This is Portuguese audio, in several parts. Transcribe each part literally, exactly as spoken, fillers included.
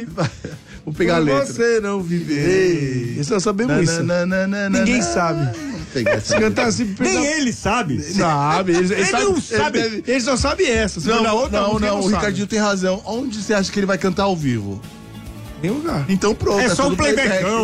Vou pegar a letra. Você não viver. Isso nós sabemos isso. Ninguém sabe. Se cantar assim, nem ele sabe. Sabe, ele, ele, ele sabe, não sabe. Ele, deve... ele só sabe essa. Se não, na outra, não, não, não, o sabe. Ricardinho tem razão. Onde você acha que ele vai cantar ao vivo? Nenhum lugar. Então pronto. É, é só um playbackão.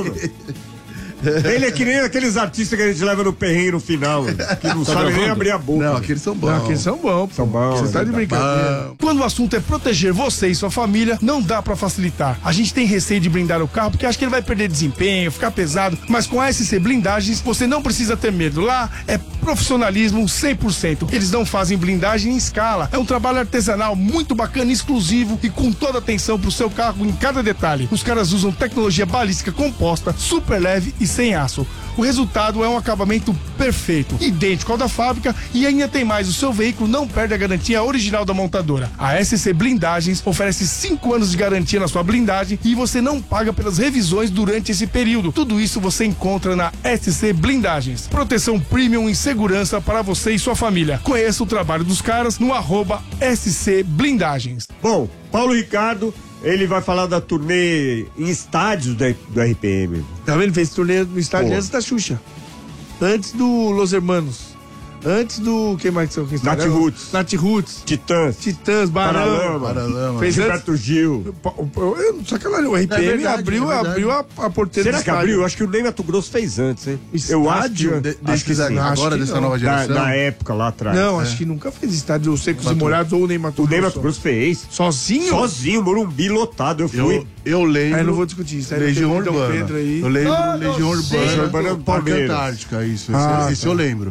Ele é que nem aqueles artistas que a gente leva no perrengue no final, que não sabe nem abrir a boca. Não, aqueles são bons. Não, aqueles são bons. São bons. Você tá de brincadeira. Quando o assunto é proteger você e sua família, não dá pra facilitar. A gente tem receio de blindar o carro porque acha que ele vai perder desempenho, ficar pesado, mas com a S C Blindagens você não precisa ter medo. Lá é profissionalismo cem por cento. Eles não fazem blindagem em escala. É um trabalho artesanal muito bacana, exclusivo e com toda atenção pro seu carro em cada detalhe. Os caras usam tecnologia balística composta, super leve e sem aço. O resultado é um acabamento perfeito, idêntico ao da fábrica e ainda tem mais, o seu veículo não perde a garantia original da montadora. A S C Blindagens oferece cinco anos de garantia na sua blindagem e você não paga pelas revisões durante esse período. Tudo isso você encontra na S C Blindagens. Proteção premium e segurança para você e sua família. Conheça o trabalho dos caras no arroba S C Blindagens. Bom, Paulo Ricardo, ele vai falar da turnê em estádios do, do R P M. Tá vendo? Ele fez turnê no estádio Pô. antes da Xuxa. Antes do Los Hermanos. Antes do... Quem mais que são? Nath Roots. Nath Roots. Titãs. Titãs, Barão. Baralama. Fez Gilberto Gil. Só que o R P M é verdade, abriu, é abriu a, a porteira Será do que estádio. abriu? Acho que o Ney Mato Grosso fez antes, hein? Estádio? Eu acho que, De, acho que sim. agora, acho que dessa não. nova geração. Na, na época, lá atrás. Não, é. acho que nunca fez estádio ou Secos e Mato... Molhados ou Ney Mato O Grosso. Ney Mato Grosso fez. Sozinho? Sozinho, Morumbi lotado. Eu fui. Eu, eu lembro. Aí não vou discutir isso. Legião Pedro Urbana. aí. Eu lembro Ah, Legião sei. Urbana. Urbana, Parque Palmeiras. Antártica, isso. Ah, esse esse tá. eu lembro.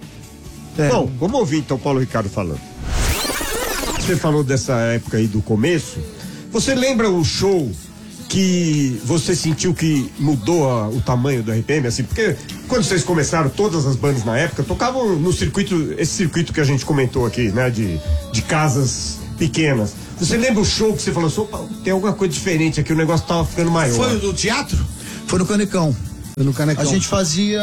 É. Bom, vamos ouvir então o Paulo Ricardo falando. Você falou dessa época aí do começo. Você lembra o show que você sentiu que mudou a, o tamanho do R P M? Assim, porque quando vocês começaram, todas as bandas na época tocavam no circuito, esse circuito que a gente comentou aqui, né? De, de casas pequenas. Você lembra o show que você falou, opa, tem alguma coisa diferente aqui, o negócio tava ficando maior? Foi o do teatro? Foi no Canecão. Foi no Canecão. A gente fazia...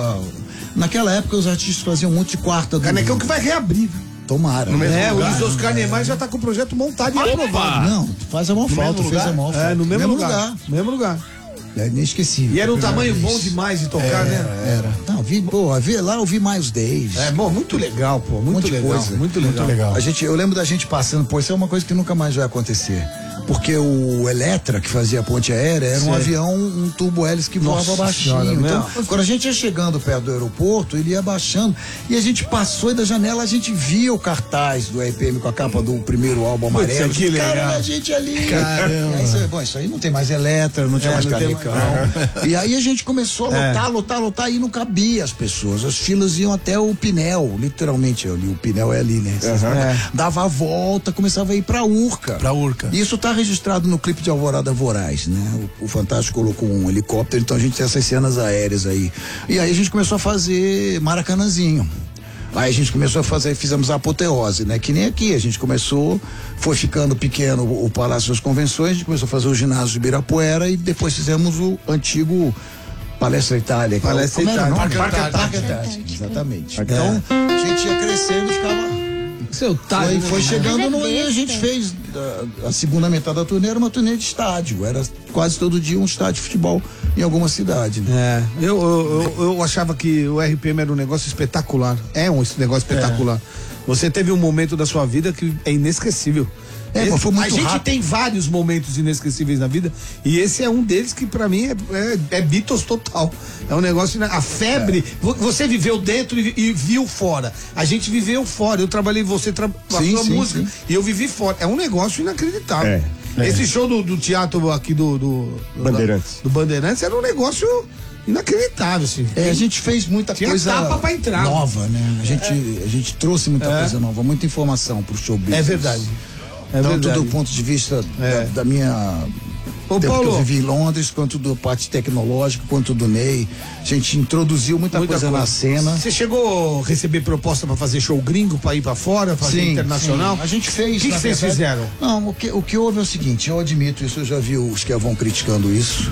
Naquela época os artistas faziam um monte de quarta. Canecão que vai reabrir. Tomara. No mesmo né? é, lugar. O Luiz Oscar Niemeyer já tá com o projeto montado e aprovado. Não, faz a maior falta, fez a maior falta. É, no mesmo, lugar. lugar. Mesmo lugar. É inesquecível. E era um tamanho vez. bom demais de tocar, é, né? Era. Não, vi, pô, vi, lá eu vi Miles Davis. É, bom, muito legal, pô. Muito um monte legal. de coisa. Muito legal. Muito legal. A gente, eu lembro da gente passando, pô, isso é uma coisa que nunca mais vai acontecer. Porque o Eletra, que fazia a ponte aérea, era um Sim. avião, um tubo hélice que voava Nossa baixinho. senhora, então, mesmo? quando a gente ia chegando perto do aeroporto, ele ia baixando. E a gente passou e da janela a gente via o cartaz do R P M com a capa do primeiro álbum amarelo. que legal. Cara, a gente ali. Caramba. E aí, você, bom, isso aí não tem mais Eletra, não tinha É, mais não tem Canecão. mais- E aí a gente começou a lotar, É. lotar, lotar e não cabia as pessoas. As filas iam até o Pinel, literalmente ali. O Pinel é ali, né? É. Dava a volta, começava a ir pra Urca. Pra Urca. Isso tá registrado no clipe de Alvorada Voraz, né? O, o Fantástico colocou um helicóptero, então a gente tem essas cenas aéreas aí. E aí a gente começou a fazer Maracanãzinho. Aí a gente começou a fazer, fizemos a apoteose, né? Que nem aqui, a gente começou, foi ficando pequeno o, o Palácio das Convenções, a gente começou a fazer o ginásio de Ibirapuera e depois fizemos o antigo Palestra Itália. que é o- Palestra como era o Itália. nome? Parque Parque Antártico. Antártico, exatamente. Então, a gente ia crescendo e ficava... Seu tá. Foi, foi chegando no, Mas é e a gente besta. fez a, a segunda metade da turnê era uma turnê de estádio, era quase todo dia um estádio de futebol em alguma cidade, né? É, eu, eu, eu, eu achava que o R P M era um negócio espetacular. É um negócio espetacular. Você teve um momento da sua vida que é inesquecível. É, Esse- mas foi muito a gente rápido. tem vários momentos inesquecíveis na vida e esse é um deles que pra mim é, é, é Beatles total. É um negócio, a febre, vo- você viveu dentro e, e viu fora. A gente viveu fora. Eu trabalhei, você tra Sim, passou a sim, música sim. e eu vivi fora. É um negócio inacreditável. É, Esse show do, do teatro aqui do, do, do Bandeirantes. do Bandeirantes era um negócio inacreditável, assim. É, a gente fez muita Tinha coisa tapa pra entrar. nova, né? A gente, a gente trouxe muita É. coisa nova, muita informação pro show business. É verdade. É Tanto verdade. do ponto de vista É. da, da minha Ô, tempo que Paulo. eu vivi em Londres, quanto da parte tecnológica, quanto do Ney. A gente introduziu muita, Muita coisa, na cena. Você chegou a receber proposta pra fazer show gringo, pra ir pra fora, fazer internacional? sim. A gente fez. O que na que vocês verdade- fizeram? Não, o que, o que houve é o seguinte, eu admito isso, eu já vi os que vão criticando isso,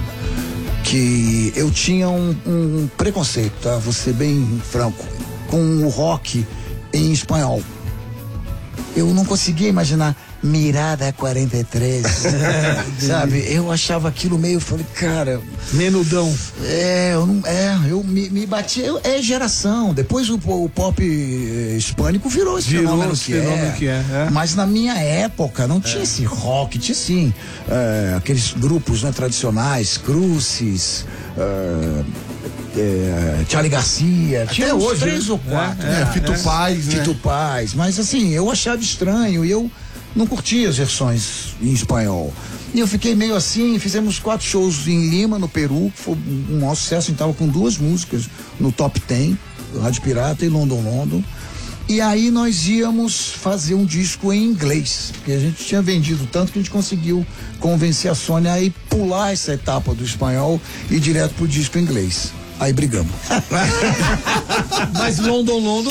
que eu tinha um, um preconceito, tá? Vou ser bem franco, com o rock em espanhol. Eu não conseguia imaginar Mirada quarenta e três. Sabe? Eu achava aquilo meio, falei, cara. Menudão. É, eu não. É, eu me, me bati. Eu, é geração. Depois o, o pop eh, hispânico virou esse Virou fenômeno, esse que, fenômeno é. que é, é. Mas na minha época não tinha esse rock, tinha sim é, aqueles grupos, né, tradicionais, Crucis. É, é, Charlie Garcia, tinha uns hoje, três né? ou quatro. É, Fito Paz, né? Fito Paz, mas assim, eu achava estranho e eu não curtia as versões em espanhol. E eu fiquei meio assim, fizemos quatro shows em Lima, no Peru, que foi um maior sucesso, a gente tava com duas músicas no Top dez, Rádio Pirata e London London. E aí nós íamos fazer um disco em inglês, porque a gente tinha vendido tanto que a gente conseguiu convencer a Sony a ir pular essa etapa do espanhol e ir direto pro disco em inglês. Aí brigamos. Mas London London.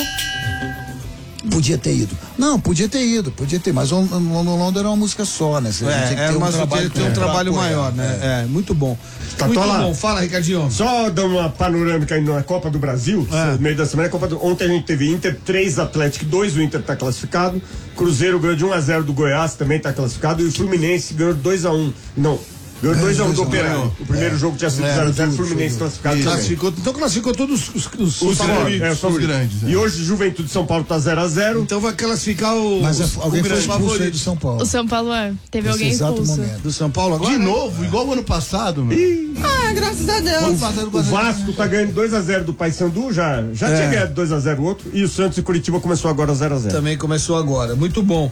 Podia ter ido. Não, podia ter ido, podia ter, mas London London era uma música só, né? Você É, tinha que é ter um mas trabalho, tem um é, trabalho pra maior, apoiar, né? É, muito bom. Tá, muito tô lá. bom. Fala, Ricardinho. Só dando uma panorâmica aí na Copa do Brasil, É. no meio da semana, a Copa do... ontem a gente teve Inter três, Atlético dois, o Inter tá classificado, Cruzeiro ganhou de um a zero do Goiás, também tá classificado, e o Fluminense ganhou dois a um. Não, ganhou dois a um do Operário. O primeiro jogo tinha sido zero a zero, Fluminense classificado também. Classificou, então classificou todos os, os, Os favoritos, é, os os favoritos. grandes, é. E hoje Juventude de São Paulo tá zero a zero. Então vai classificar o. Mas os, alguém o foi grande expulso aí favorito do São Paulo. O São Paulo é. Teve Nesse alguém exato expulso. momento. Do São Paulo agora? De novo, igual o ano passado, meu. Ah, graças a Deus. O Vasco tá ganhando dois a zero do Paysandu, já, já É. tinha ganhado dois a zero o outro, e o Santos e Curitiba começou agora zero a zero. Também começou agora. Muito bom.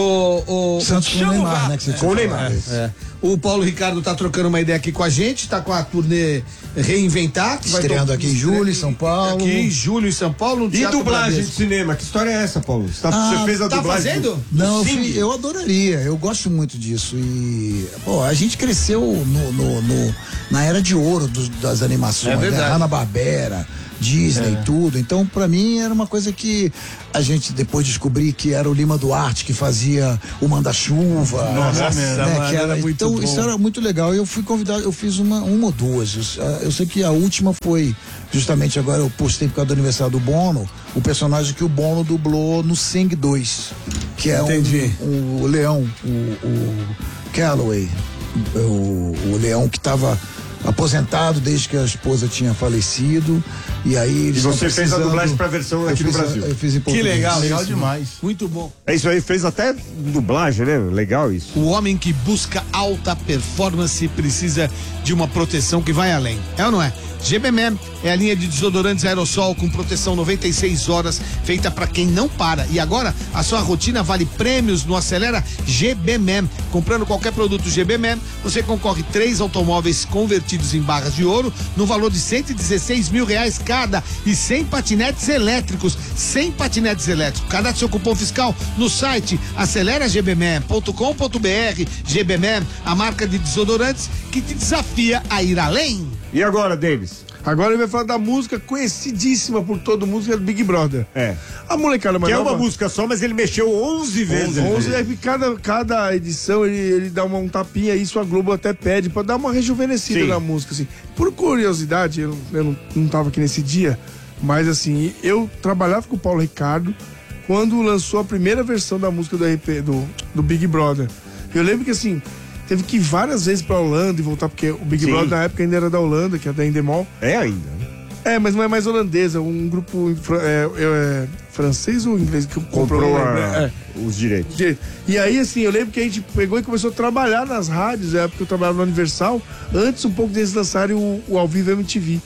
O, o, Santos com o Neymar, né? Que você tinha Com o falado. Neymar. É. O Paulo Ricardo tá trocando uma ideia aqui com a gente, tá com a turnê Reinventar. Que vai Estreando to- aqui em julho, em São Paulo. Aqui em julho, em São Paulo. no E Teatro dublagem de Bradesco. cinema, que história é essa, Paulo? Você, tá- Ah, você fez a tá dublagem? fazendo? do- Não, eu, Sim. fi- eu adoraria, eu gosto muito disso. E, pô, a gente cresceu no, no- no- na era de ouro dos- das animações, É verdade. né? Hanna-Barbera, Disney e tudo. Então, pra mim, era uma coisa que a gente depois descobri que era o Lima Duarte que fazia o Manda-Chuva. Nossa, né? mano, que era, era muito então, bom. isso era muito legal. Eu fui convidado, eu fiz uma, uma ou duas. Eu, eu sei que a última foi, justamente agora eu postei por causa do aniversário do Bono, o personagem que o Bono dublou no Sing dois, que é Entendi. um, o leão, o, o Calloway, o, o leão que estava aposentado desde que a esposa tinha falecido, e aí eles E você estão fez a precisando- dublagem pra versão Eu aqui no fiz a- Brasil. Eu fiz em Que português. legal, Legal isso. demais. Muito bom. É isso aí, fez até dublagem, né? Legal isso. O homem que busca alta performance precisa de uma proteção que vai além. É ou não é? G B M E é a linha de desodorantes aerossol com proteção noventa e seis horas, feita para quem não para. E agora a sua rotina vale prêmios no Acelera G B M E. Comprando qualquer produto G B M E, você concorre três automóveis convertidos em barras de ouro no valor de cento e dezesseis mil reais cada e cem patinetes elétricos. cem patinetes elétricos. Cadastre seu cupom fiscal no site acelera g b m e ponto com ponto b r. G B M E, a marca de desodorantes que te desafia a ir além. E agora, Davis? Agora ele vai falar da música conhecidíssima por todo mundo, que é do Big Brother. É. A molecada mais Que é nova- uma música só, mas ele mexeu onze vezes. ele onze, fez. é que cada, cada edição ele, ele dá uma, um tapinha, isso a Globo até pede pra dar uma rejuvenescida Sim. na música, assim. Por curiosidade, eu, eu não, não tava aqui nesse dia, mas assim, eu trabalhava com o Paulo Ricardo quando lançou a primeira versão da música do R P, do, do Big Brother. Eu lembro que assim, teve que ir várias vezes pra Holanda e voltar, porque o Big Sim. Brother na época ainda era da Holanda, que é da Endemol. É ainda. né? É, mas não é mais holandesa, um grupo fran- é, é, francês ou inglês que comprou, Comprou não a- lembro. É. os direitos. De- E aí, assim, eu lembro que a gente pegou e começou a trabalhar nas rádios, é porque eu trabalhava no Universal, antes um pouco deles lançarem o, o Ao Vivo M T V.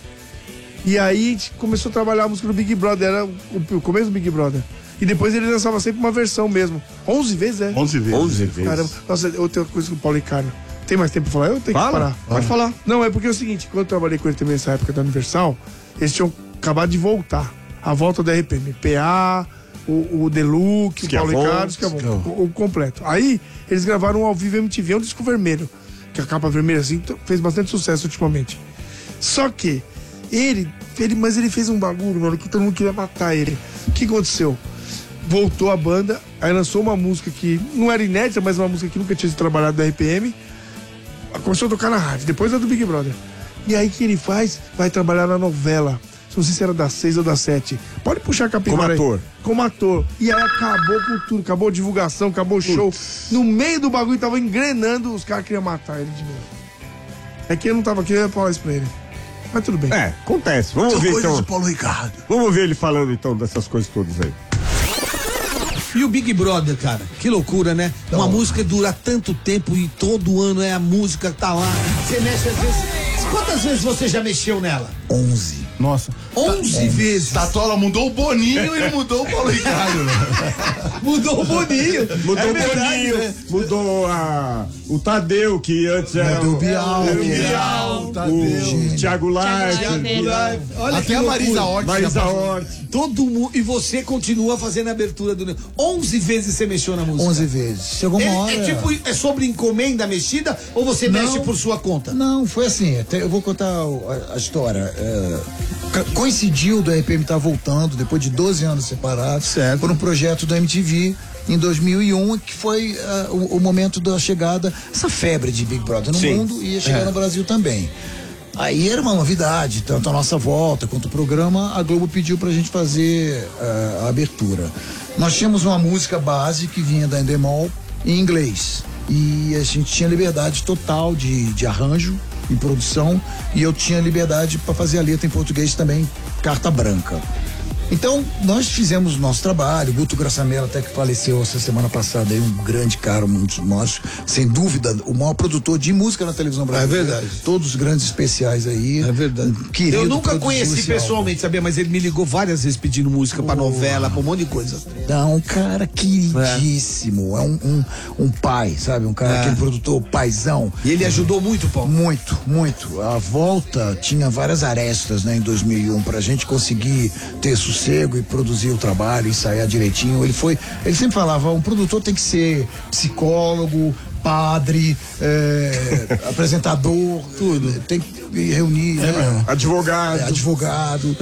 E aí a gente começou a trabalhar a música do Big Brother, era o, o começo do Big Brother. E depois ele lançava sempre uma versão mesmo. onze vezes, é? onze vezes. onze vezes. Caramba. Nossa, outra coisa com o Paulo Ricardo. Tem mais tempo pra falar? Eu tenho Fala, que parar. pode falar. Não, é porque é o seguinte, quando eu trabalhei com ele também nessa época da Universal, eles tinham acabado de voltar. A volta da R P M. P A, o, o Deluxe, o Paulo Esquiavon, Ricardo, Esquiavon, o, o completo. Aí, eles gravaram um Ao Vivo M T V, um disco vermelho. Que a capa vermelha, assim, t- fez bastante sucesso ultimamente. Só que, ele, ele, mas ele fez um bagulho, mano, que todo mundo queria matar ele. O que aconteceu? Voltou a banda, aí lançou uma música que não era inédita, mas uma música que nunca tinha sido trabalhada da R P M. Começou a tocar na rádio, depois é do Big Brother. E aí que ele faz? Vai trabalhar na novela. não sei se era das seis ou das sete. Pode puxar a capivara. Como ator. Aí. Como ator. E aí acabou com tudo, acabou a divulgação, acabou o show. Putz. No meio do bagulho tava engrenando, os caras queriam matar ele de novo. É que eu não tava aqui, eu ia falar isso pra ele. Mas tudo bem. É, acontece. Vamos São ver coisas então. de Paulo Ricardo. Vamos ver ele falando então dessas coisas todas aí. E o Big Brother, cara, que loucura, né? Então, uma música dura tanto tempo e todo ano é a música que tá lá. Você mexe às vezes. Quantas vezes você já mexeu nela? onze. Nossa. onze vezes. Tatola mudou o Boninho e não mudou o Paulo Ricardo. Mudou o Boninho. Mudou é o verdade, Boninho, né? mudou a, o Tadeu, que antes era Mudou o Bial, era o que era Bial, o Tadeu. o Thiago Leifert, Olha Até a Marisa Hort. Marisa Hort. Todo mundo. E você continua fazendo a abertura do. onze vezes você mexeu na música. onze vezes. Chegou uma É, hora. é tipo, é sobre encomenda mexida ou você Não. mexe por sua conta? Não, foi assim, até eu vou contar o- a, a história. É, co- coincidiu do R P M estar voltando, depois de doze anos separados, Certo. por um projeto do M T V em dois mil e um, que foi ah, o, o momento da chegada, essa febre de Big Brother no Sim. mundo e ia chegar É. no Brasil também. Aí era uma novidade, tanto a nossa volta quanto o programa, a Globo pediu pra gente fazer ah, a abertura. Nós tínhamos uma música base que vinha da Endemol em inglês. E a gente tinha liberdade total de, de arranjo e produção, e eu tinha liberdade para fazer a letra em português também, carta branca. Então, nós fizemos o nosso trabalho. O Guto Graçamela, até que faleceu essa semana passada, aí, um grande cara, um dos nossos, sem dúvida, o maior produtor de música na televisão brasileira. verdade. Todos os grandes especiais aí. É verdade. Um querido, Eu nunca produziu conheci esse álbum. pessoalmente, sabia? Mas ele me ligou várias vezes pedindo música pra novela, pra um monte de coisa. Não, um cara queridíssimo. É, um, um, um pai, sabe? Um cara, É. aquele produtor paizão. E ele ajudou muito, Paulo. Muito, muito. A volta tinha várias arestas, né, em dois mil e um, pra gente conseguir ter sossego e produzir o trabalho, ensaiar direitinho. Ele foi, ele sempre falava, um produtor tem que ser psicólogo, padre, é, apresentador, tudo. Tem que reunir, né? Advogado. É, advogado.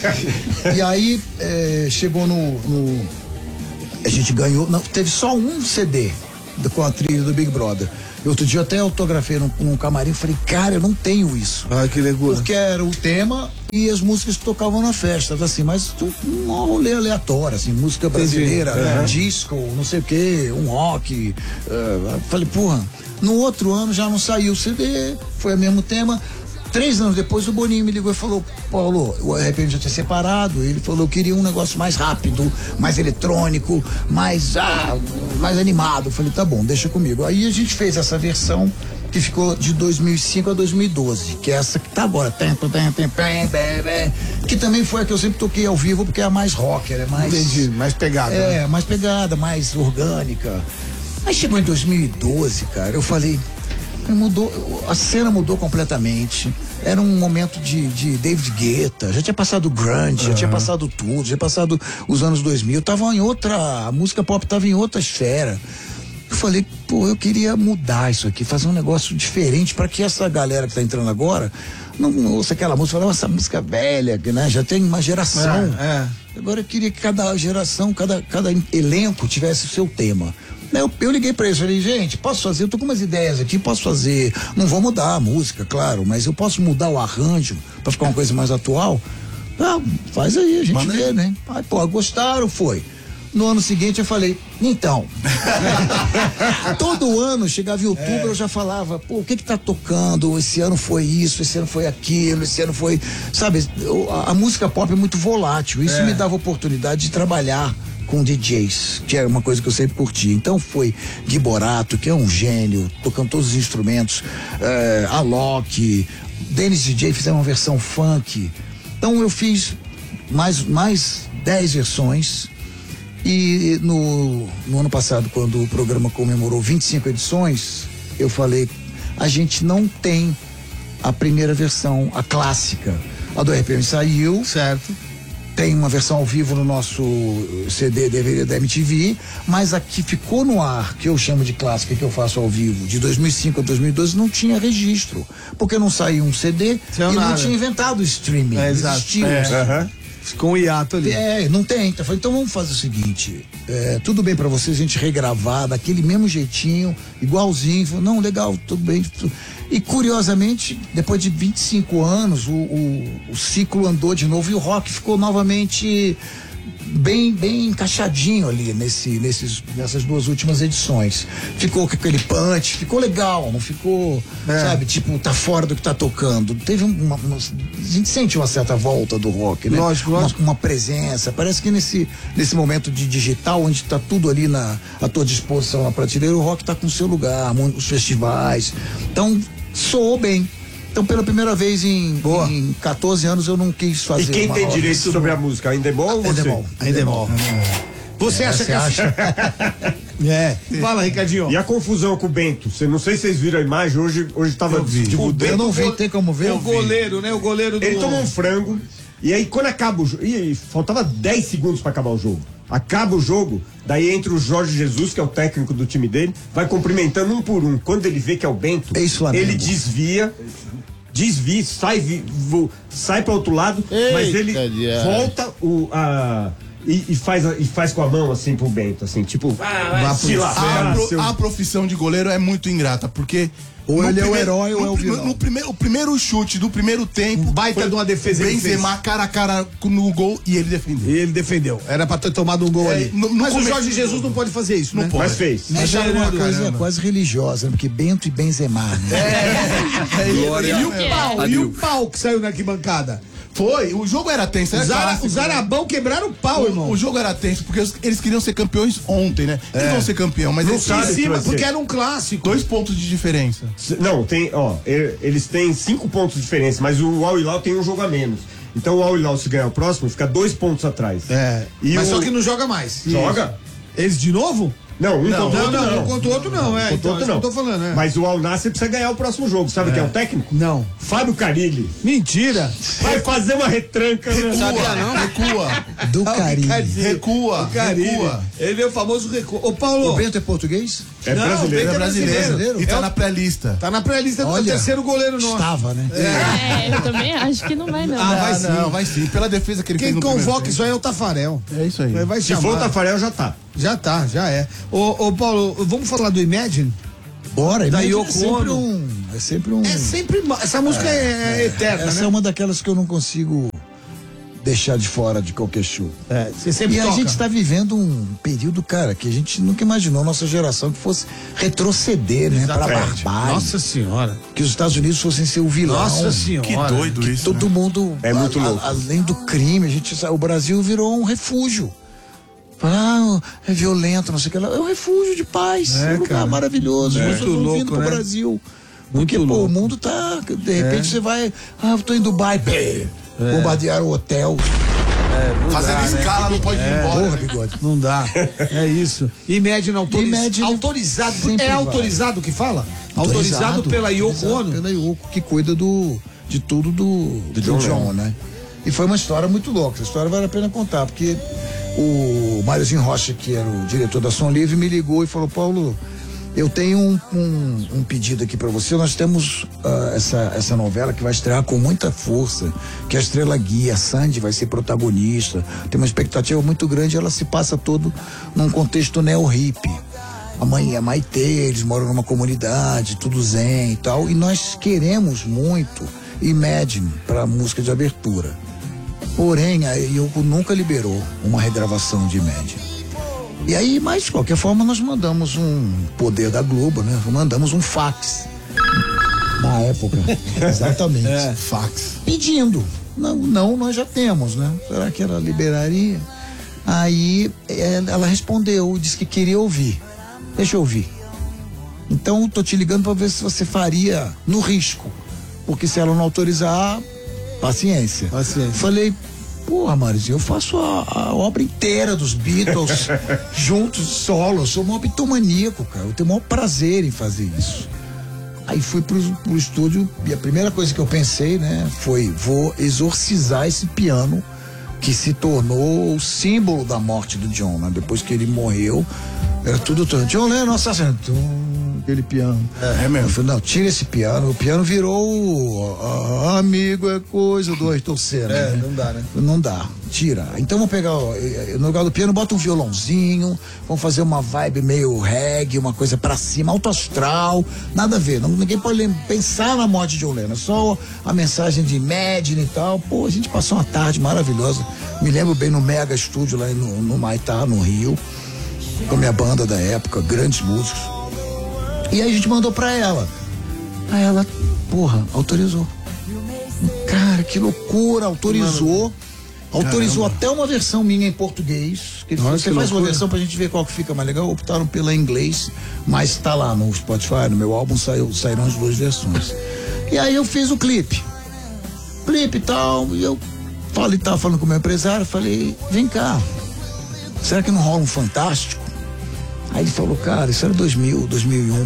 E aí é, chegou no, no- a gente ganhou, não, teve só um C D do- com a trilha do Big Brother. E outro dia eu até autografei num, num camarim, falei, cara, eu não tenho isso. Ah, que legal. Porque era o tema e as músicas que tocavam na festa, assim, mas tu- um rolê aleatório, assim, música brasileira, Uhum. disco, não sei o quê, um rock. eh, falei, porra, no outro ano já não saiu o C D, foi o mesmo tema. Três anos depois o Boninho me ligou e falou, Paulo, o R P M já tinha separado, ele falou, eu queria um negócio mais rápido, mais eletrônico, mais, ah, mais animado. Eu falei, tá bom, deixa comigo. Aí a gente fez essa versão que ficou de dois mil e cinco a dois mil e doze, que é essa que tá agora, tem, tem, tem, tem, tem, que também foi a que eu sempre toquei ao vivo, porque é a mais rocker, é mais... Entendi, mais pegada. né? É, mais pegada, mais orgânica. Aí chegou em dois mil e doze, cara, eu falei, mudou, a cena mudou completamente. Era um momento de, de David Guetta, já tinha passado o grunge, já tinha passado tudo, já tinha passado os anos dois mil, tava em outra, a música pop tava em outra esfera. Eu falei, pô, eu queria mudar isso aqui, fazer um negócio diferente para que essa galera que tá entrando agora não ouça aquela música, falar, essa música velha, que, né, já tem uma geração. É, é. Agora eu queria que cada geração, cada, cada elenco tivesse o seu tema. Eu, eu liguei pra eles, falei, gente, posso fazer, eu tô com umas ideias aqui, posso fazer, não vou mudar a música, claro, mas eu posso mudar o arranjo pra ficar uma coisa mais atual? Ah, faz aí, a gente Manda vê, aí. né? Aí, pô, gostaram, foi. No ano seguinte eu falei, então. Todo ano, chegava em outubro, eu já falava, pô, o que que tá tocando? Esse ano foi isso, esse ano foi aquilo, esse ano foi. Sabe, eu- a, a música pop é muito volátil. Isso me dava oportunidade de trabalhar com D Js, que era uma coisa que eu sempre curti. Então foi Gui Borato, que é um gênio, tocando todos os instrumentos, eh, Alok, Dennis D J fizeram uma versão funk. Então eu fiz mais, mais dez versões. E no, no ano passado, quando o programa comemorou vinte e cinco edições, eu falei, a gente não tem a primeira versão, a clássica. A do R P M saiu. Certo. Tem uma versão ao vivo no nosso C D D V D da M T V, mas a que ficou no ar, que eu chamo de clássica, que eu faço ao vivo, de dois mil e cinco a dois mil e doze, não tinha registro. Porque não saiu um C D Saiu e não nada. tinha inventado o streaming. É, não exato. existia. É. Aham. Com o hiato ali. É, não tem. Então, eu falei, então vamos fazer o seguinte: é, tudo bem pra você a gente regravar daquele mesmo jeitinho, igualzinho. Falei, não, legal, tudo bem. E curiosamente, depois de vinte e cinco anos, o, o, o ciclo andou de novo e o rock ficou novamente bem, bem encaixadinho ali nesse, nesses, nessas duas últimas edições. Ficou com aquele punch, ficou legal, não ficou, é. sabe, tipo, tá fora do que tá tocando. Teve uma, uma, a gente sente uma certa volta do rock, né? Lógico, uma, lógico. uma presença. Parece que nesse, nesse momento de digital, onde tá tudo ali na, à tua disposição na prateleira, o rock tá com o seu lugar, os festivais. Então, soou bem. Então, pela primeira vez em, em quatorze anos, eu não quis fazer. E quem uma tem roda direito sobre sobre a música? Ainda é bom ou você? Ainda é bom. Ainda é bom. Você É, acha você que acha? É. Fala, Ricardinho. E a confusão com o Bento? Cê, não sei se vocês viram a imagem, hoje, hoje tava divulgando. Eu não vi, tem como ver. É o goleiro, né? O goleiro do... Ele tomou um frango, e aí quando acaba o jogo, e faltava dez segundos pra acabar o jogo. Acaba o jogo, daí entra o Jorge Jesus, que é o técnico do time dele, vai cumprimentando um por um. Quando ele vê que é o Bento, Ex-Flamengo. ele desvia, desvia, sai, vi- vo- sai para outro lado, mas ele diabo. volta o, a, e, e, faz, a- e faz com a mão assim pro Bento, assim, tipo, ah, vai se A, lascar, pro- seu- a profissão de goleiro é muito ingrata, porque. Ou no ele é o primeiro- herói ou no é o prime- vilão. No primeiro, o primeiro chute do primeiro tempo. Um baita de uma defesa ele Benzema fez. cara a cara no gol e ele defendeu. E ele defendeu. Era pra ter tomado um gol É, ali. no- no Mas o começo Jorge do Jesus jogo. não pode fazer isso, Não né? pode. mas fez. Mas Mas era uma é, coisa caramba. quase religiosa, né? Porque Bento e Benzema, né? E o É. pau, e o pau que saiu na arquibancada. Foi, o jogo era tenso. Era Os, ara, clássico, os né? Arabão quebraram o pau, irmão. O, o jogo era tenso, porque eles, eles queriam ser campeões ontem, né? Eles vão ser campeão, mas eles Em sabe que cima, vai ser. porque era um clássico. dois pontos de diferença. Não, tem, ó, e- eles têm cinco pontos de diferença, mas o Al Hilal tem um jogo a menos. Então o Al Hilal, se ganhar o próximo, fica dois pontos atrás. É. E Mas o- só que não joga mais. Joga? Eles de novo? Não, um Não, contra o Não, outro não, não. um contra o outro não, é. Contra o Então, outro isso não. que eu tô falando, é. Mas o Al Nassr precisa ganhar o próximo jogo. Sabe quem é o técnico? Não. Fábio Carilli. Mentira. Vai fazer uma retranca. né? Recua, recua, Do Caribe. recua, Caribe. recua. Ele é o famoso recuo. Ô, Paulo. O Bento é português? É Não, brasileiro. Bento Ele é brasileiro, brasileiro? e tá É o- na pré-lista. Tá na pré-lista do Olha, terceiro goleiro nosso. Estava, né? É, eu também acho que não vai, não. Ah, vai Ah, sim. não, vai sim. Pela defesa que ele fez Quem no primeiro convoca tempo. isso aí é o Tafarel. É isso aí. Vai Se chamar. for o Tafarel, já tá. Já tá, já é. Ô, ô, Paulo, vamos falar do Imagine? Bora, Da Imagine Yoko é sempre Ono. um. É sempre um. É sempre. ma- Essa música é, é eterna, Essa né? é uma daquelas que eu não consigo deixar de fora de qualquer show. É, você sempre E a toca. gente está vivendo um período, cara, que a gente nunca imaginou, nossa geração, que fosse retroceder, né? Pra Exatamente. barbárie. Nossa senhora. Que os Estados Unidos fossem ser o vilão. Nossa senhora. Que doido Que isso, todo né? mundo. É muito a- a- louco. além do crime, a gente sabe, o Brasil virou um refúgio. Ah, é violento, não sei o que lá. É um refúgio de paz. É, É, um lugar cara. maravilhoso. É. As pessoas Muito estão louco, vindo pro né? Brasil. Muito Porque, pô, louco. o mundo tá. De repente você vai. Ah, eu tô em Dubai. Bê, bombardearam o hotel. Fazendo escala, não pode ir embora. Porra, bigode. Não dá. É isso. Imagine autoriz... Imagine autorizado. sempre É vai. autorizado que fala? Autorizado, pela Yoko autorizado Ono. Pela Yoko, que cuida do, de tudo do, do John John, Lennon. né? E foi uma história muito louca. Essa história vale a pena contar, porque o Máriozinho Rocha, que era o diretor da Som Livre, me ligou e falou: Paulo, eu tenho um, um, um pedido aqui pra você. Nós temos ah, essa, essa novela que vai estrear com muita força, que a Estrela Guia, a Sandy vai ser protagonista. Tem uma expectativa muito grande, ela se passa todo num contexto neo-hippie. A mãe e a Maitê, eles moram numa comunidade, tudo zen e tal, e nós queremos muito Imagine pra música de abertura. Porém, a Yoko nunca liberou uma regravação de Imagine. E aí, mas de qualquer forma, nós mandamos um poder da Globo, né? Mandamos um fax. Na época. Exatamente. Fax. Pedindo. Não, não, nós já temos, né? Será que ela liberaria? Aí é, ela respondeu, disse que queria ouvir. Deixa eu ouvir. Então, tô te ligando para ver se você faria no risco. Porque se ela não autorizar, paciência. Paciência. Falei, porra, Marizinho, eu faço a, a obra inteira dos Beatles juntos, solo. Eu sou um bitomaníaco, cara. Eu tenho o maior prazer em fazer isso. Aí fui pro, pro estúdio e a primeira coisa que eu pensei, né, foi: vou exorcizar esse piano que se tornou o símbolo da morte do John, né? Depois que ele morreu, era tudo. John Lennon assassino. Tum, aquele piano. É, é mesmo. Eu falei, não, tira esse piano. O piano virou ah, amigo é coisa do Ayrton Senna. É, né? não dá, né? Não dá, tira. Então vamos pegar, ó, no lugar do piano, bota um violãozinho, vamos fazer uma vibe meio reggae, uma coisa pra cima, alto astral, nada a ver. Não, ninguém pode lem- pensar na morte de John Lennon, só a mensagem de Imagine e tal. Pô, a gente passou uma tarde maravilhosa. Me lembro bem no Mega Estúdio lá no, no Maitá, no Rio, com a minha banda da época, grandes músicos. E aí a gente mandou pra ela. Aí ela, porra, autorizou. Cara, que loucura, autorizou. Autorizou Caramba. até uma versão minha em português. Que Olha você que faz uma loucura. versão pra gente ver qual que fica mais legal. Optaram pela inglês, mas tá lá no Spotify, no meu álbum saiu, saíram as duas versões. E aí eu fiz o clipe. Clipe e tal, e eu falei, tava falando com o meu empresário, falei, vem cá, será que não rola um Fantástico? Aí ele falou, cara, isso era dois mil, dois mil e um.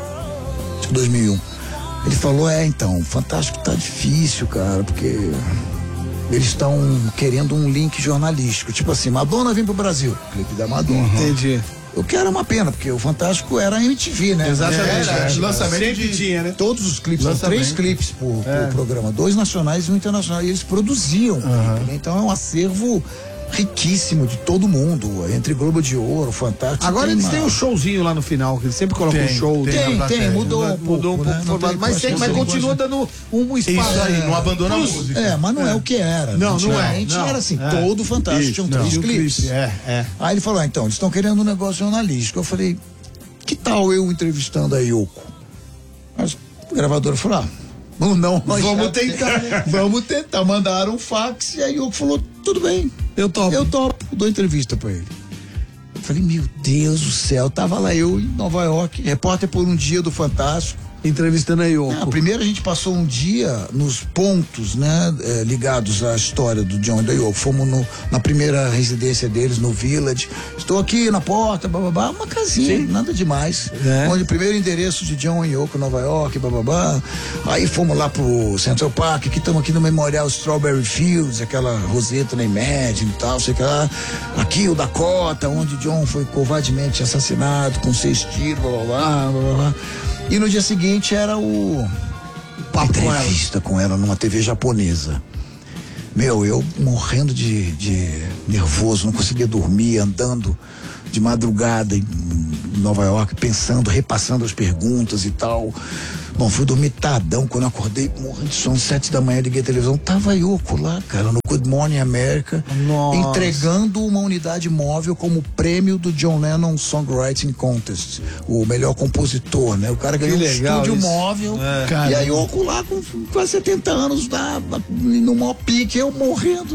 Acho que dois mil e um. Ele falou, é, então, Fantástico tá difícil, cara, porque eles estão querendo um link jornalístico. Tipo assim, Madonna vem pro Brasil. Clipe da Madonna. Entendi. O que era uma pena, porque o Fantástico era a M T V, né? Exatamente. Era, É, lançamento sempre de- tinha, né? Todos os clipes, são Lançamento. três clipes por, por programa, dois nacionais e um internacional. E eles produziam o clipe, né? Então é um acervo riquíssimo de todo mundo, entre Globo de Ouro, Fantástico. Agora tem eles uma- têm um showzinho lá no final, que eles sempre colocam um Tem, show. tem. Tem, na tem, plateia. mudou um pouco, Mudou um pouco né? o Não formato, tem- mas, acho tem, que mas não continua tem- dando um, um espaço. Isso aí, não abandona a Plus- música. É, mas não é, o que era. Não, não é, Antigamente não. era assim, É. todo Fantástico tinha um três Tinha um clipes. clipe, é, é. Aí ele falou, ah, então, eles estão querendo um negócio jornalístico. Eu falei, que tal eu entrevistando a Yoko? Mas a gravadora falou, ah, não, não, nós Vamos já- tentar, né? Vamos tentar. Mandaram um fax e a Yoko falou, tudo bem. Eu topo. Eu topo, dou entrevista pra ele. Eu falei, meu Deus do céu, tava lá eu em Nova York, repórter por um dia do Fantástico. Entrevistando a Yoko. Ah, primeiro a gente passou um dia nos pontos, né, eh, ligados à história do John e da Yoko. Fomos no- na primeira residência deles, no Village. Estou aqui na porta, bababá, uma casinha, nada demais. É. Onde o primeiro endereço de John e Yoko, Nova York, bababá. Aí fomos lá pro Central Park, que estamos aqui no Memorial Strawberry Fields, aquela roseta na Imagine e tal, sei lá. Aqui o Dakota, onde John foi covardemente assassinado com seis tiros, blá blá blá, blá blá blá. E no dia seguinte era o Papo com ela. entrevista com ela numa T V japonesa. Meu, eu morrendo de, de nervoso, não conseguia dormir, andando de madrugada em Nova York, pensando, repassando as perguntas e tal. Bom, fui dormir tardão, quando eu acordei, morrendo de sono, sete da manhã, liguei a televisão, tava a Yoko lá, cara, no Good Morning America, Nossa. entregando uma unidade móvel como prêmio do John Lennon Songwriting Contest, o melhor compositor, né? O cara ganhou um legal estúdio isso. móvel, É. e a Yoko lá com quase setenta anos, lá, no maior pique, eu morrendo.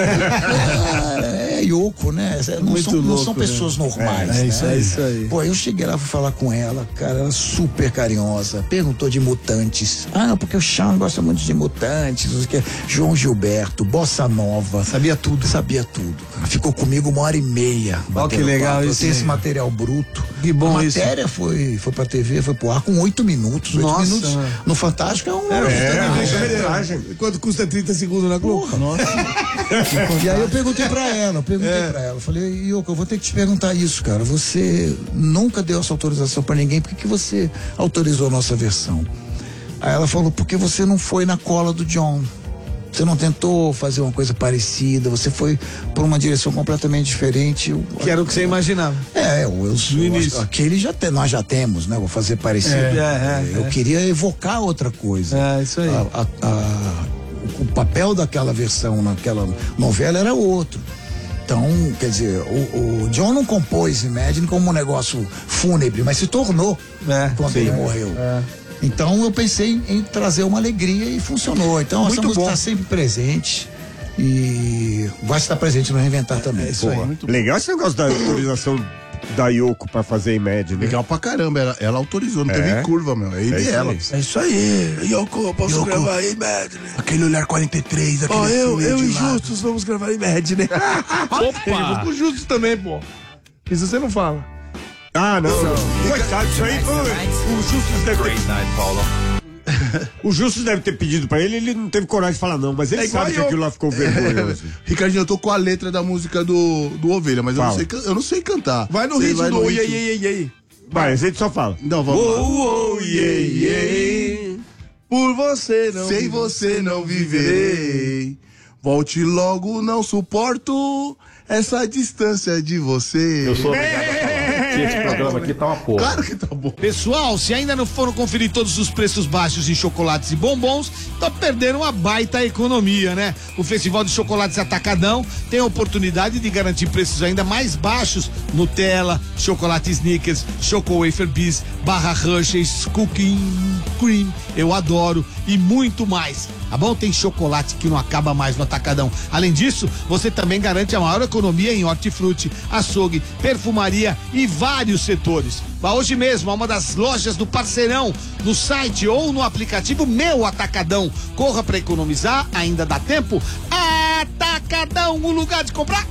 é, é Yoko, né? Não, Muito são, não louco, são né? pessoas normais, É, é né? isso aí. É isso aí. Pô, eu cheguei lá, fui falar com ela, cara, ela super carinhosa, perguntou de Mutantes. Ah, porque o Sean gosta muito de Mutantes, não sei o que. João Gilberto, Bossa Nova. Sabia tudo. Sabia tudo, cara. Ficou comigo uma hora e meia. Ó, que batendo legal papo. Eu isso tenho aí. esse material bruto. Que bom A isso. matéria foi, foi pra T V, foi pro ar com oito minutos. Oito Nossa, minutos mano. no Fantástico é um... Quanto custa trinta segundos na Globo? Nossa. E aí eu perguntei pra ela, eu perguntei É. pra ela, eu falei, Yoko, eu vou ter que te perguntar isso, cara. Você nunca deu essa autorização pra ninguém, por que que você autorizou a nossa versão? Aí ela falou, porque você não foi na cola do John. Você não tentou fazer uma coisa parecida, você foi por uma direção completamente diferente. Eu- Que era o que você imaginava. É, eu, eu, No início. aquele já tem, nós já temos, né? Vou fazer parecido. É, é, eu é. queria evocar outra coisa. É, isso aí. A- a- a- o papel daquela versão naquela novela era outro. Então, quer dizer, o, o John não compôs Imagine como um negócio fúnebre, mas se tornou É, quando sim, ele é, morreu. é. Então eu pensei em, em trazer uma alegria e funcionou. Então essa Muito música bom. está sempre presente e vai estar presente no Reinventar também. É isso aí. Porra, legal esse negócio da autorização da Yoko pra fazer Imagine, né? Legal pra caramba, ela, ela autorizou, não É. teve curva, meu. É, É isso dela. aí. É isso aí. Yoko, posso Yoko. gravar Imagine? Aquele olhar quarenta e três, aquele Ó, eu, filme eu de e lado. Justus vamos gravar Imagine. Opa! Com Justus também, pô. Isso você não fala. Ah, não, não. Coitado, isso aí foi. O Justus deve ter. O Justus deve ter pedido pra ele, ele não teve coragem de falar não, mas ele É igual sabe que eu. aquilo lá ficou vergonhoso. Ricardinho, eu tô com a letra da música do, do Ovelha, mas eu não, Fala. sei, can- eu não sei cantar. Vai no Você ritmo do no oi, ritmo. ei, ei, ei, ei. Vai, a gente só fala. Não, vamos lá. Oh, oh, yeah, yeah. Por você não. Sem você não viverei. Volte logo, não suporto essa distância de você. Eu sou obrigado a falar que esse programa aqui tá uma porra. Claro que tá bom. Pessoal, se ainda não foram conferir todos os preços baixos em chocolates e bombons, então perderam uma baita economia, né? O Festival de Chocolates Atacadão tem a oportunidade de garantir preços ainda mais baixos. Nutella, chocolate Snickers, Choco Wafer Bis, barra Hershey's, Cooking Cream, eu adoro, e muito mais. Tá bom? Tem chocolate que não acaba mais no Atacadão. Além disso, você também garante a maior economia em hortifruti, açougue, perfumaria e vários setores. Vá hoje mesmo a uma das lojas do Parceirão, no site ou no aplicativo Meu Atacadão. Corra para economizar, ainda dá tempo. Atacadão, o lugar de comprar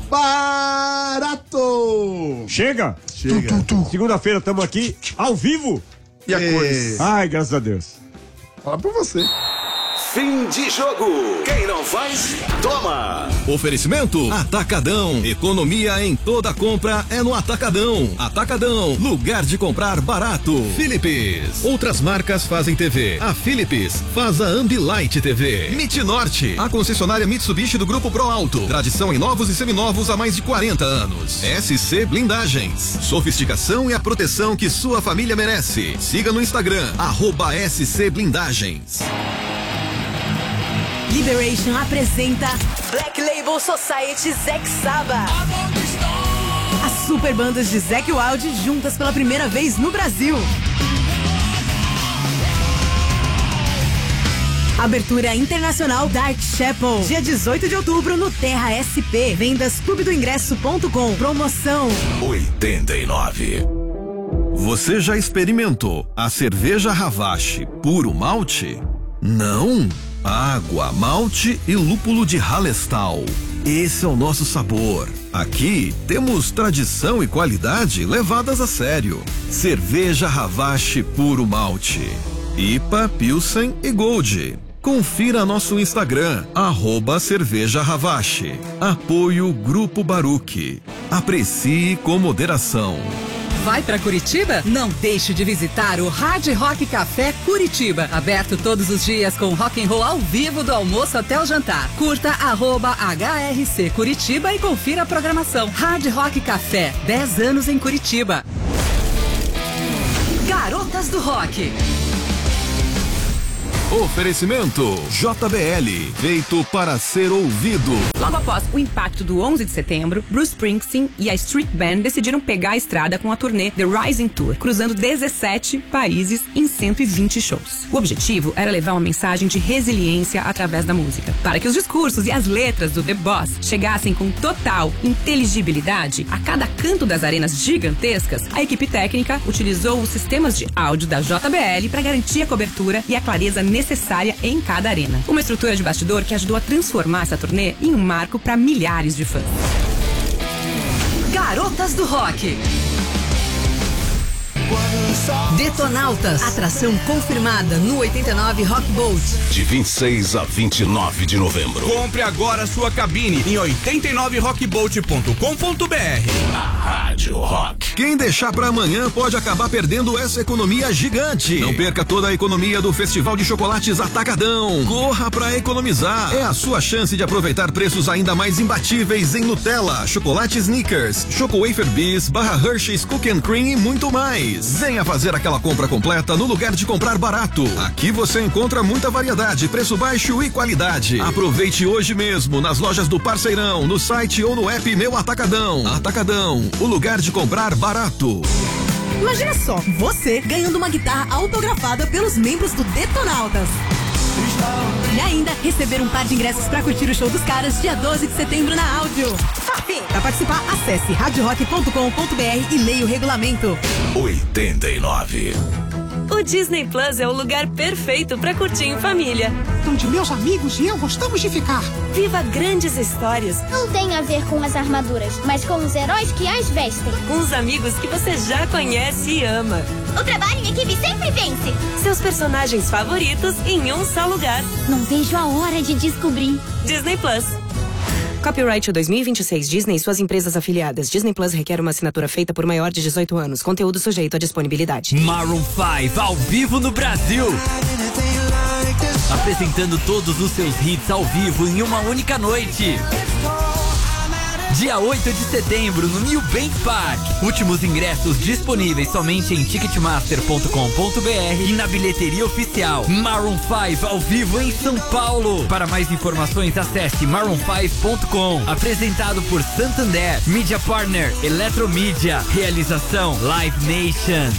barato. Chega! Chega. Segunda-feira estamos aqui, ao vivo. E a cores? Ai, graças a Deus. Fala pra você. Fim de jogo. Quem não faz, toma. Oferecimento Atacadão. Economia em toda compra é no Atacadão. Atacadão, lugar de comprar barato. Philips. Outras marcas fazem T V. A Philips faz a Ambilight T V. Mitnorte, a concessionária Mitsubishi do Grupo Pro Alto. Tradição em novos e seminovos há mais de quarenta anos. S C Blindagens. Sofisticação e a proteção que sua família merece. Siga no Instagram, arroba S C Blindagens. Liberation apresenta Black Label Society Zack Saba. As super bandas de Zack Wild juntas pela primeira vez no Brasil. Abertura internacional Dark Chapel, dia dezoito de outubro no Terra S P. Vendas clube do ingresso ponto com. Promoção oitenta e nove. Você já experimentou a cerveja Ravache puro malte? Não? Água, malte e lúpulo de Hallerstau. Esse é o nosso sabor. Aqui temos tradição e qualidade levadas a sério. Cerveja Ravache puro malte. I P A, Pilsen e Gold. Confira nosso Instagram, arroba Cerveja Ravache. Apoio Grupo Baruch. Aprecie com moderação. Vai para Curitiba? Não deixe de visitar o Hard Rock Café Curitiba. Aberto todos os dias com rock and roll ao vivo do almoço até o jantar. Curta arroba H R C Curitiba e confira a programação. Hard Rock Café, dez anos em Curitiba. Garotas do Rock. Oferecimento J B L, feito para ser ouvido. Logo após o impacto do onze de setembro, Bruce Springsteen e a Street Band decidiram pegar a estrada com a turnê The Rising Tour, cruzando dezessete países em cento e vinte shows. O objetivo era levar uma mensagem de resiliência através da música, para que os discursos e as letras do The Boss chegassem com total inteligibilidade a cada canto das arenas gigantescas. A equipe técnica utilizou os sistemas de áudio da J B L para garantir a cobertura e a clareza necessária em cada arena. Uma estrutura de bastidor que ajudou a transformar essa turnê em um marco para milhares de fãs. Garotas do Rock. Detonautas, atração confirmada no oitenta e nove Rock Boat. De vinte e seis a vinte e nove de novembro. Compre agora sua cabine em oitenta e nove rock boat ponto com ponto b r. A Rádio Rock. Quem deixar para amanhã pode acabar perdendo essa economia gigante. Não perca toda a economia do Festival de Chocolates Atacadão. Corra para economizar. É a sua chance de aproveitar preços ainda mais imbatíveis em Nutella, chocolate Snickers, Choco Wafer Bis, barra Hershey's Cookie Cream e muito mais. Venha fazer aquela compra completa no lugar de comprar barato. Aqui você encontra muita variedade, preço baixo e qualidade. Aproveite hoje mesmo nas lojas do Parceirão, no site ou no app Meu Atacadão. Atacadão, o lugar de comprar barato. Imagina só, você ganhando uma guitarra autografada pelos membros do Detonautas. E ainda receber um par de ingressos para curtir o show dos caras dia doze de setembro na Áudio. Para participar, acesse rádio rock ponto com ponto b r e leia o regulamento. oitenta e nove. O Disney Plus é o lugar perfeito para curtir em família. Onde meus amigos e eu gostamos de ficar. Viva grandes histórias. Não tem a ver com as armaduras, mas com os heróis que as vestem. Com os amigos que você já conhece e ama. O trabalho em equipe sempre vence. Seus personagens favoritos em um só lugar. Não vejo a hora de descobrir. Disney Plus. Copyright dois mil e vinte e seis Disney e suas empresas afiliadas. Disney Plus requer uma assinatura feita por maior de dezoito anos. Conteúdo sujeito à disponibilidade. Maroon cinco ao vivo no Brasil. Apresentando todos os seus hits ao vivo em uma única noite. Dia oito de setembro no New Bank Park. Últimos ingressos disponíveis somente em ticketmaster ponto com ponto br e na bilheteria oficial. Maroon cinco ao vivo em São Paulo. Para mais informações acesse maroon cinco ponto com. Apresentado por Santander, Media Partner, Eletromídia. Realização Live Nation.